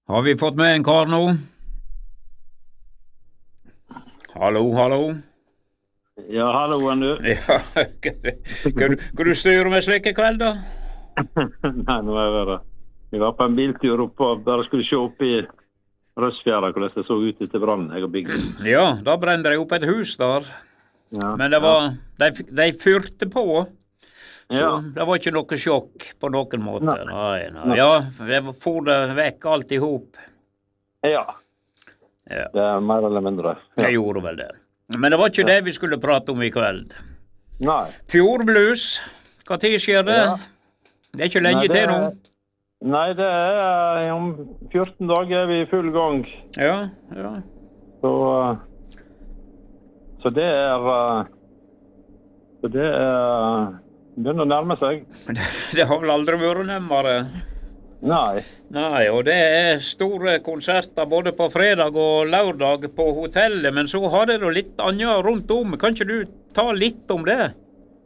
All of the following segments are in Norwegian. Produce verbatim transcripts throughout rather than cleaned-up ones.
Har vi fått med en kar nå? Hallo, hallo. Ja, hallo, er du? Ja, kan, kan du styre med slik i kveld, da? Nei, nå er jeg der. Vi var på en biltur opp og bare skulle se opp i Røsfjæra hvordan det så ut etter brannen jeg har bygd. Ja, da brente de opp et hus der. Ja, Men det var, de, de fyrte på, så ja. det var ikke noe sjokk på noen måte. Nei. Nei, nei. Nei. Ja, det for det vekk alt i hop. Ja, Ja, det er mer eller mindre. det Ja. gjorde vel det. Men det var ikke det vi skulle prate om i kveld. Nei. Fjordblues, hva tid skjer det? Ja. Det er ikke lenge Nei, det til nå. er- Nei, det er om fjorten dager er vi i full gang. Ja, ja. Så, eh, så det er eh, Så det er begynner å nærme seg. Det har vel aldri vært nemmere. Nei. Nei, og det er store konserter både på fredag og lørdag på hotellet, men så har det da litt annet rundt om. Kan ikke du ta litt om det?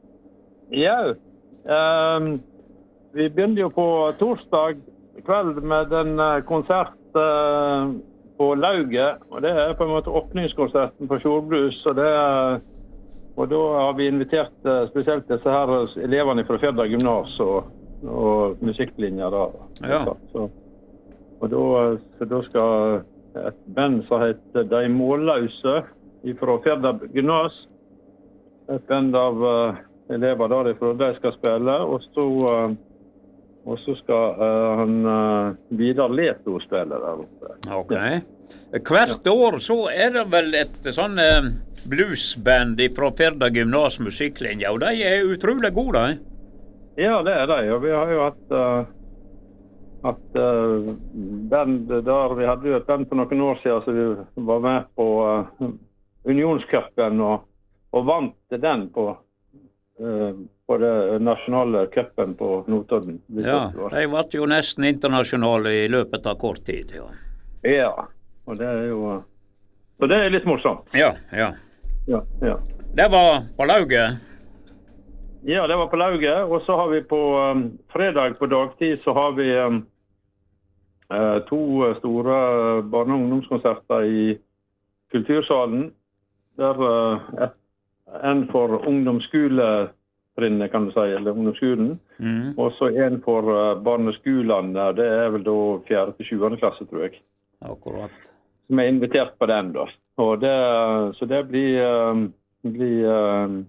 Ja. ehm, vi begynner jo på torsdag kveld med en eh, konsert eh, på Lauget. Og det er på en måte åpningskonserten på Fjordblues. Og, det er, og da har vi invitert eh, spesielt disse her elevene fra Fjerda gymnas og, og musikklinjer da. Ja. Så, og da, så da skal et band som heter De Målløse fra Fjerda gymnas, et band av uh, elever derifra, de skal spille, og så, uh, og så skal uh, han uh, Vidar Leto spille der oppe. Ok. Hvert år så er det vel et sånn eh, bluesband fra Fjerda gymnas musikklinje, og de er utrolig gode, de. Ja, det er de, og vi har jo hatt uh, hatt uh, band der, vi hadde jo et band for noen år siden, så vi var med på uh, Unionscupen og, og vant den på, uh, på det nasjonale cupen på Notodden. Ja, de ble jo nesten internasjonale i løpet av kort tid, ja. Ja, og det er jo, så det er litt morsomt. Ja, ja. Ja, ja. Det var på Lauget. Ja, det var på Lauget, og så har vi på um, fredag på dagtid så har vi um, uh, to store barne- og ungdomskonserter i Kultursalen. Der uh, et, en for ungdomsskoletrinnet, kan du si, eller ungdomsskolen. Mm. Og så en for uh, barneskolene, det er vel da fjerde til sjuende klasse, tror jeg. Akkurat. Som er invitert på den da. Og det, så det blir, um, blir um,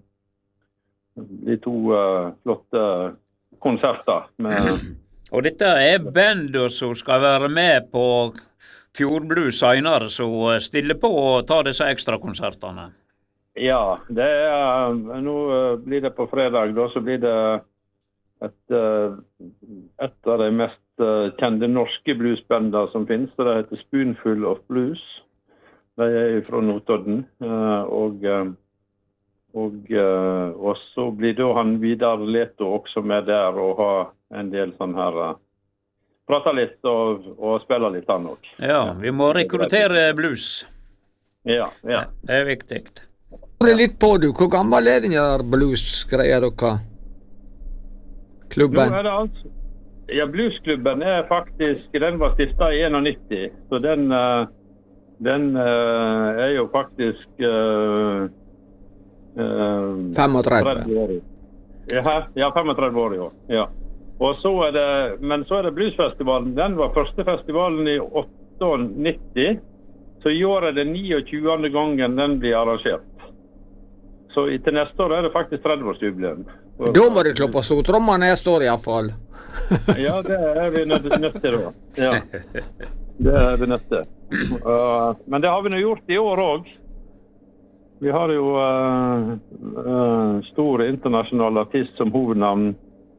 de to uh, flotte konserter. Med Og dette er bandet som skal være med på Fjordblues senere, så stille på og ta disse ekstra konsertene. ja, det er, nå uh, blir det på fredag, da så blir det et, uh, et av de mest uh, kjente norske bluesbandene som finnes, det heter Spoonful of Blues. De er fra Notodden, uh, og uh, Og, uh, og så blir da han Vidar Leto også med der og har en del sånn her uh, prater litt og, og spiller litt han også. Ja, vi må rekruttere blues. Ja, ja. Det er viktig. Det litt på du. Hvor gammel er den der blues-greier dere? Nå Klubben? er det altså, ja, bluesklubben er faktisk, den var stiftet i nittien, så den, uh, den uh, er jo faktisk uh, uh, femogtredve. tretti år i. Ja, ja, femogtredve år i år, ja. Og så er det, men så er det bluesfestivalen. Den var første festivalen i nittiåtte, så i år er det tjueåtte gangen den blir arrangert. Så i- til neste år er det faktisk tretti-årsjubileum. Da må du slå på stortromma neste år iallfall. Ja, det er vi nødt nødt til da. Ja, det er vi nødt til. Uh, men det har vi nå gjort i år også. Vi har jo uh, uh, stor internasjonal artist som hovednavn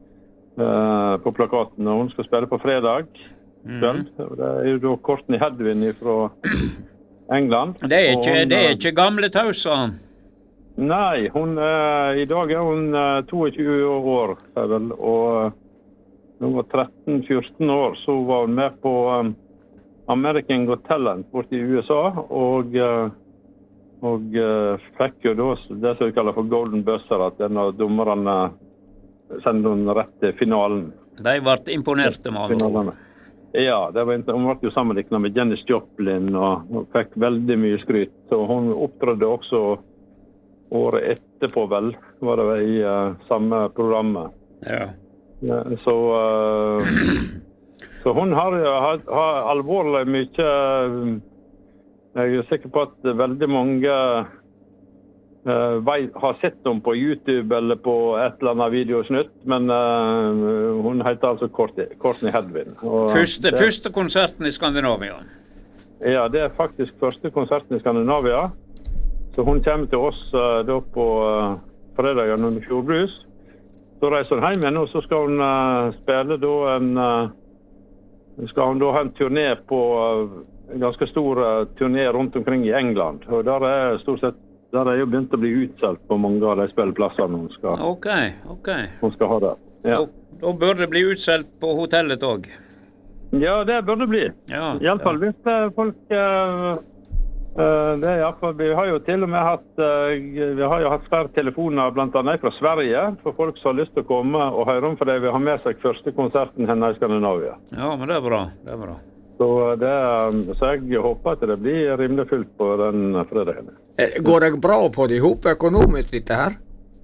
uh, på plakaten, og hun skal spille på fredag kveld. Og det er jo da Courtney Hedwin fra England. Det er ikke, Og hun, det er uh, ikke gamle tauser. Nei, hun, uh, i dag er hun uh, tjueto år, er vel, og uh, hun var tretten fjorten år, så var hun med på um, American Got Talent borte i U S A, og, uh, og uh, fikk jo da det som vi kaller for Golden Buzzer, at en av dommerne sendte hun rett til finalen. De ble imponerte med andre ord. Finalene. Ja, det var, hun ble jo sammenliknet med Janis Joplin og, og fikk veldig mye skryt. Så hun opptrådde også året etterpå vel, var det vel i uh, samme programmet. Ja. Ja, så, uh, så hun har, har, har alvorlig mye, uh, jeg er sikker på at veldig mange uh, vei, har sett dem på YouTube eller på et eller annet videosnutt, men uh, hun heter altså Courtney Hedwin. Og Første, det, første konserten i Skandinavia. Ja, det er faktisk første konserten i Skandinavia. Så hun kommer til oss uh, da på uh, fredagen under Fjordblues. Så reiser hun hjem igjen, og så skal hun uh, spille da en, uh, skal hun da ha en turné på uh, en ganske stor uh, turné rundt omkring i England. Og der er stort sett Der er jo begynt å bli utsolgt på mange av de spilleplassene hun skal, Ok, ok. hun skal ha der. Ja. Da, da bør det bli utsolgt på hotellet også. Ja, det bør det bli. Ja, I alle fall hvis uh, folk... Uh, uh, det er i alle fall, vi har jo til og med hatt, uh, vi har jo hatt flere telefoner, blant annet fra Sverige, for folk som har lyst til å komme og høre om, for det vi har med seg første konserten henne i Skandinavia. Ja, men det er bra, det er bra. Så, det, så jeg håper at det blir rimelig fullt på den fredagen. Går det bra å få det ihop økonomisk dette her?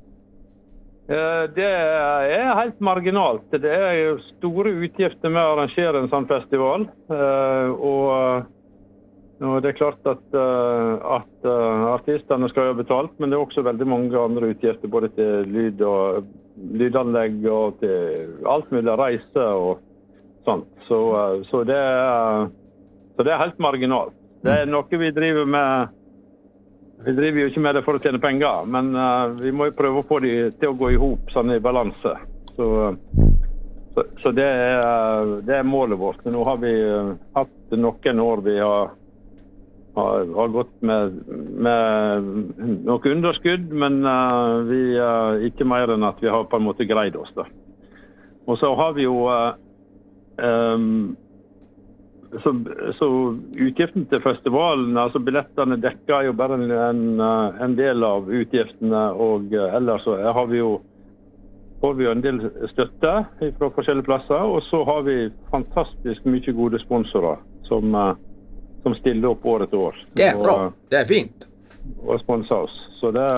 Det er helt marginalt. Det er jo store utgifter med å arrangere en sånn festival. Og, og det er klart at, at artistene skal ha betalt, men det er også veldig mange andre utgifter, både til lyd og lydanlegg og til alt mulig reise og sånt. Så, så, det er, så det er helt marginalt. Det er noe vi driver med. Vi driver jo ikke med det for å tjene penger, men uh, vi må jo prøve å få de til å gå ihop sånn i balanse. Så, så, så det, er, det er målet vårt. Nå har vi uh, hatt noen år vi har, har, har gått med, med noe underskudd, men uh, vi uh, ikke mer enn at vi har på en måte greid oss da. Og så har vi jo uh, Um, så, så utgiften til festivalen, altså billettene dekker jo bare en, en del av utgiftene, og ellers så har vi jo, får vi jo en del støtte fra forskjellige plasser, og så har vi fantastisk mye gode sponsorer som, som stiller opp år etter år. Det er bra, og, det er fint. Og sponser oss. Så det,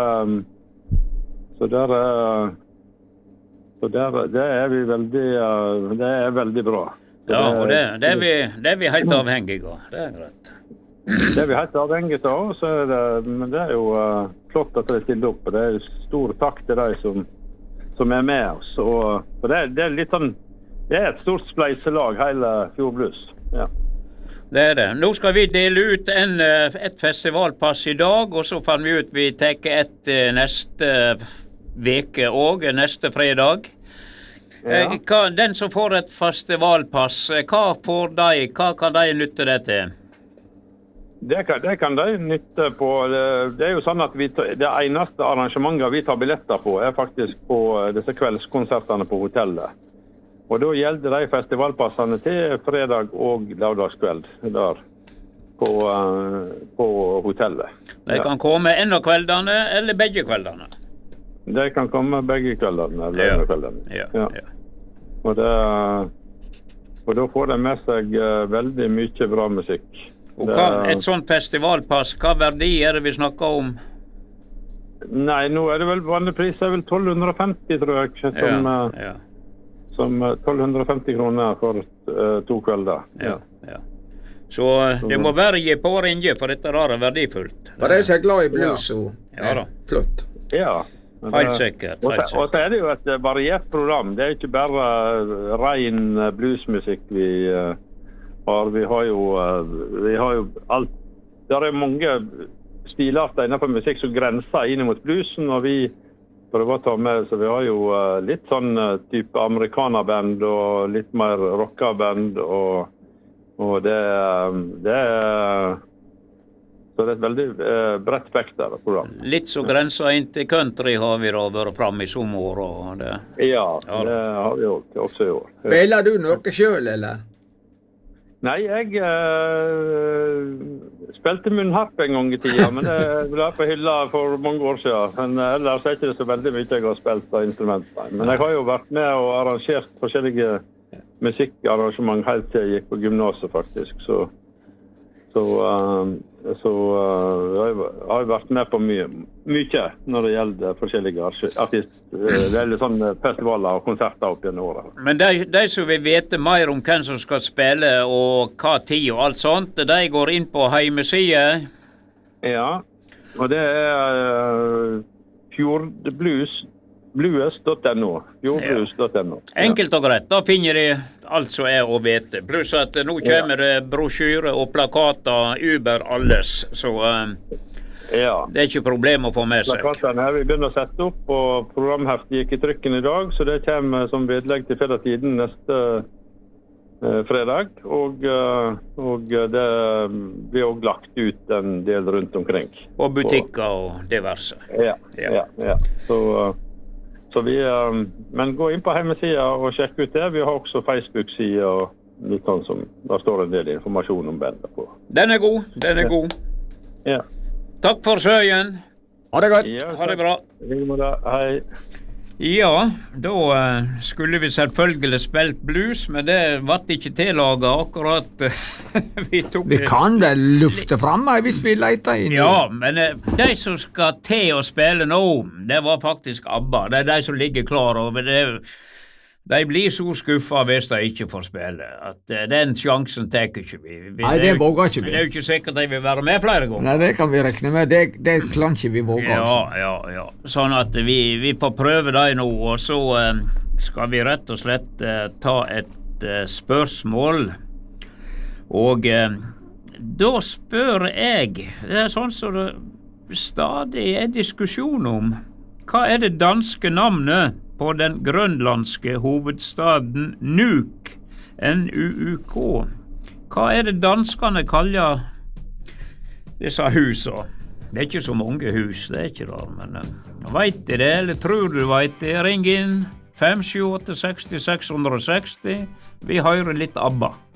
så der er Så der, det er vi veldig, det er veldig bra. Så ja, og det, det, er vi, det er vi helt avhengige av. Det er greit. Det er vi helt avhengige av, så er det, men det er jo uh, flott at det stiller opp. Og det er stor takk til de som, som er med oss. Og, og det, er, det er litt sånn, det er et stort spleiselag, hele Fjordblues. Ja. Det er det. Nå skal vi dele ut en, et festivalpass i dag, og så får vi ut, vi tar et neste veke og neste fredag. Ja. Hva, den som får et festivalpass, hva får de, hva kan de nytte det til? Det kan, det kan de nytte på. Det, det er jo sånn at vi, det eneste arrangementet vi tar billetter på er faktisk på disse kveldskonsertene på hotellet. Og da gjelder de festivalpassene til fredag og lørdagskveld der på, på hotellet. De kan ja. komme en av kveldene eller begge kveldene? Det kan komme begge kveldene, eller ja. kveldene. Ja, ja. Ja. Og, det, og da får de med seg uh, veldig mye bra musikk. Og hva, et sånt festivalpass, hva verdi er det vi snakker om? Nei, nå er det vel vanlig pris, er vel tolv hundre og femti, tror jeg, som, ja, ja. som tolv hundre og femti kroner for uh, to kvelder. Ja, ja. Så det må være gi på å ringe, for dette er verdifullt. For de som er glad i blues, så ja. Ja, flott. Ja. Helt sikkert. Og så er det jo et variert program. Det er ikke bare ren bluesmusikk vi uh, har. Vi har jo, uh, vi har jo alt. Det er mange stilarter innenfor musikk som grenser inn mot bluesen, og vi prøver å ta med, så vi har jo uh, litt sånn uh, type amerikanerband og litt mer rockerband, og, og det, det er Så det er et veldig eh, bredt spekter av program. Litt så grenser inn til country har vi da vært frem i sommer. Og det. Ja, ja, det har vi også, også i år. Spiller du noe selv, eller? Nei, jeg eh, spilte munnharp en gang i tida, men det ble på hylla for mange år siden. Men ellers er det ikke så veldig mye jeg har spilt av instrumenter. Men jeg har jo vært med og arrangert forskjellige musikkarrangement helt til jeg gikk på gymnaset faktisk. Så, så, uh, så uh, jeg har jeg vært med på mye, mye når det gjelder forskjellige artister, uh, eller sånne festivaler og konserter opp gjennom året. Men de, de som vil vite mer om hvem som skal spille og hva tid og alt sånt, de går inn på heimesiden? Ja, og det er uh, fjordblues blues punktum no. Fjordblues punktum no. Ja. Enkelt og greit. Da finner de alt som er å vite. Pluss at nå kommer det brosjyre og plakater über alles, så uh, ja. Det er ikke problem å få med seg. Plakatene her vi begynner å sette opp, og programheftet gikk i trykken i dag, så det kommer som vedlegg til fredagstiden neste uh, fredag, og, uh, og det blir også lagt ut en del rundt omkring. Og butikker og diverse. Ja, ja, ja. ja. Så... Uh, Så vi, um, men gå inn på hjemmesiden og sjekk ut det. Vi har også Facebook-siden og litt sånn som, der står en del informasjon om bandet på. Den er god, den er ja. god. Ja. Takk for søyen. Ha det godt. Ja, ha det bra. Hei. Ja, da uh, skulle vi selvfølgelig spilt blues, men det ble ikke tillaget akkurat. vi, tok vi kan vel lufte frem her hvis vi leter inn. Ja, men uh, de som skal til å spille nå, det var faktisk ABBA. Det er de som ligger klar over det. De blir så skuffet hvis de ikke får spille. At uh, den sjansen tenker ikke vi. vi Nei, det våger ikke vi. Det er jo ikke sikkert de vil være med flere ganger. Nei, det kan vi rekne med. Det, det kan ikke vi våge. Ja, altså. ja, ja. Sånn at vi, vi får prøve det nå, og så uh, skal vi rett og slett uh, ta et uh, spørsmål. Og uh, da spør jeg, det er sånn som det stadig er diskusjon om, hva er det danske navnet på den grønlandske hovedstaden Nuuk, N U U K. Hva er det danskene kaller disse husene? Det er ikke så mange hus, det er ikke det, men uh, vet de det, eller tror du vet det? Ring inn fem sju åtte seks seks seks seks. Vi hører litt ABBA.